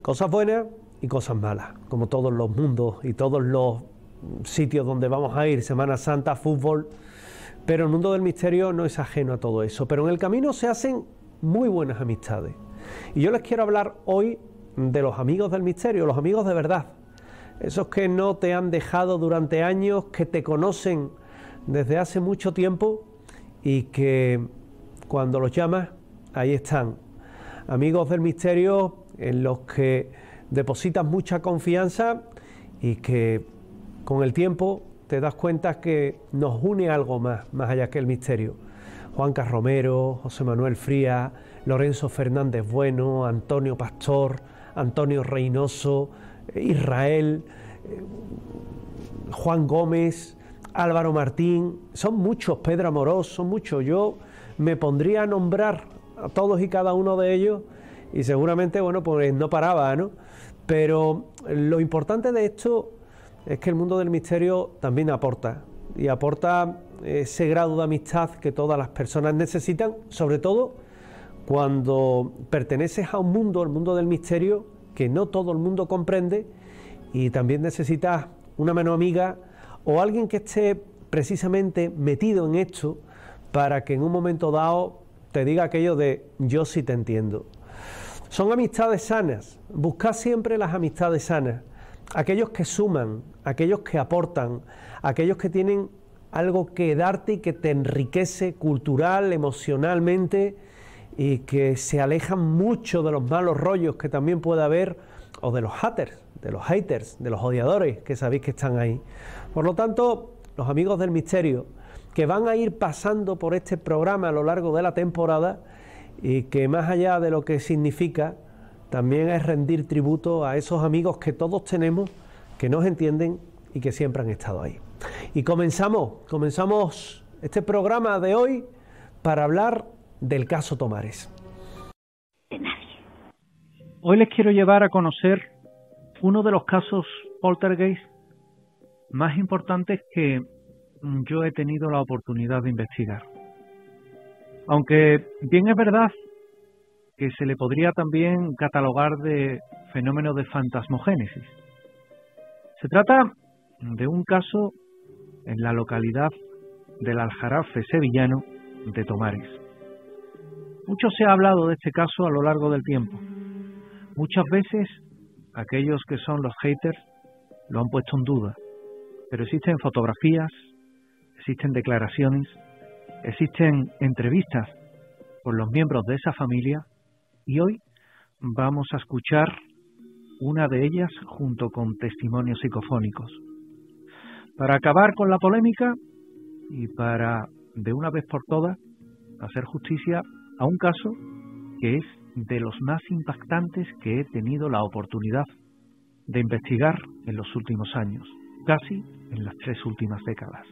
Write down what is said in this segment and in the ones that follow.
Cosas buenas y cosas malas, como todos los mundos y todos los sitios donde vamos a ir, Semana Santa, fútbol, pero el mundo del misterio no es ajeno a todo eso. Pero en el camino se hacen muy buenas amistades. Y yo les quiero hablar hoy de los amigos del misterio, los amigos de verdad. Esos que no te han dejado durante años, que te conocen desde hace mucho tiempo y que cuando los llamas, ahí están. Amigos del misterio en los que depositas mucha confianza y que con el tiempo te das cuenta que nos une algo más allá que el misterio. Juanca Romero, José Manuel Frías, Lorenzo Fernández Bueno, Antonio Pastor, Antonio Reynoso, Israel, Juan Gómez, Álvaro Martín, son muchos, Pedro Amorós, son muchos. Yo me pondría a nombrar a todos y cada uno de ellos y seguramente, bueno, pues no paraba, ¿no? Pero lo importante de esto es que el mundo del misterio también aporta, y aporta ese grado de amistad que todas las personas necesitan, sobre todo cuando perteneces a un mundo, el mundo del misterio, que no todo el mundo comprende, y también necesitas una mano amiga o alguien que esté precisamente metido en esto para que en un momento dado te diga aquello de yo sí te entiendo. Son amistades sanas, buscad siempre las amistades sanas, aquellos que suman, aquellos que aportan, aquellos que tienen algo que darte y que te enriquece cultural, emocionalmente, y que se alejan mucho de los malos rollos que también puede haber, o de los haters, de los odiadores, que sabéis que están ahí. Por lo tanto, los amigos del misterio, que van a ir pasando por este programa a lo largo de la temporada, y que más allá de lo que significa, también es rendir tributo a esos amigos que todos tenemos, que nos entienden y que siempre han estado ahí. Y comenzamos este programa de hoy para hablar del caso Tomares. Hoy les quiero llevar a conocer uno de los casos poltergeist más importantes que yo he tenido la oportunidad de investigar. Aunque bien es verdad que se le podría también catalogar de fenómeno de fantasmogénesis. Se trata de un caso en la localidad del Aljarafe sevillano de Tomares. Mucho se ha hablado de este caso a lo largo del tiempo. Muchas veces aquellos que son los haters lo han puesto en duda, pero existen fotografías, existen declaraciones, existen entrevistas por los miembros de esa familia y hoy vamos a escuchar una de ellas junto con testimonios psicofónicos. Para acabar con la polémica y para, de una vez por todas, hacer justicia a un caso que es de los más impactantes que he tenido la oportunidad de investigar en los últimos años, casi en las 3 últimas décadas.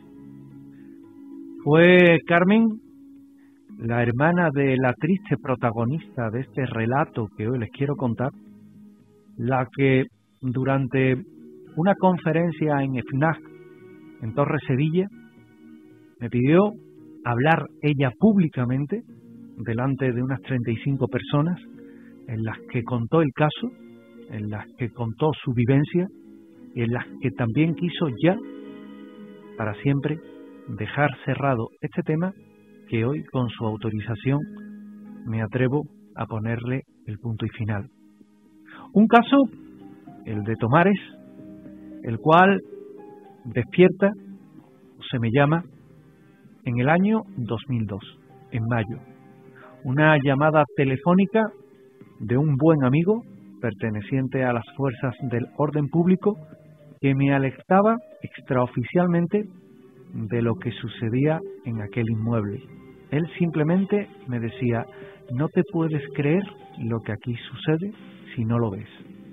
Fue Carmen, la hermana de la triste protagonista de este relato que hoy les quiero contar, la que durante una conferencia en FNAC, en Torre Sevilla, me pidió hablar ella públicamente delante de unas 35 personas en las que contó el caso, en las que contó su vivencia y en las que también quiso ya, para siempre, dejar cerrado este tema que hoy, con su autorización, me atrevo a ponerle el punto y final. Un caso, el de Tomares, el cual despierta, o se me llama, en el año 2002, en mayo. Una llamada telefónica de un buen amigo, perteneciente a las fuerzas del orden público, que me alertaba extraoficialmente de lo que sucedía en aquel inmueble. Él simplemente me decía: no te puedes creer lo que aquí sucede si no lo ves.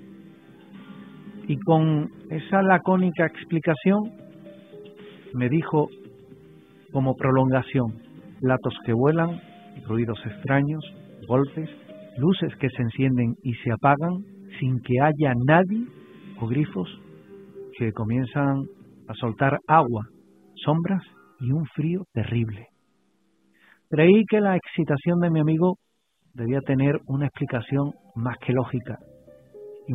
Y con esa lacónica explicación me dijo, como prolongación: platos que vuelan, ruidos extraños, golpes, luces que se encienden y se apagan sin que haya nadie, o grifos que comienzan a soltar agua, sombras y un frío terrible. Creí que la excitación de mi amigo debía tener una explicación más que lógica,